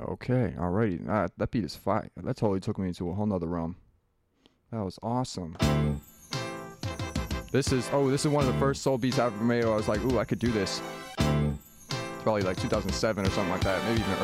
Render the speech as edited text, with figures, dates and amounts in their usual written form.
Okay, alrighty. That beat is fire. That totally took me into a whole nother realm. That was awesome. This is one of the first soul beats I ever made. I was like, ooh, I could do this. Probably like 2007 or something like that, maybe even